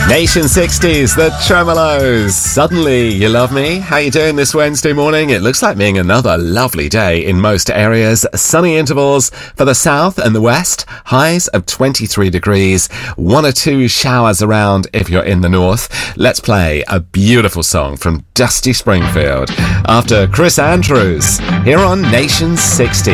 Nation 60s, the Tremolos. Suddenly You Love Me. How you doing this Wednesday morning? It looks like being another lovely day in most areas. Sunny intervals for the south and the west. Highs of 23 degrees. 1 or 2 showers around if you're in the north. Let's play a beautiful song from Dusty Springfield after Chris Andrews here on Nation 60.